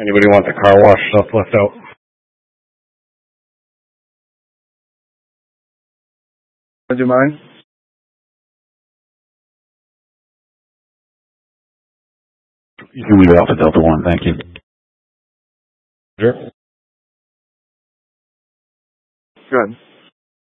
Anybody want the car wash stuff left out? Would you mind? You can leave it off at Delta One, thank you. Sure. Good.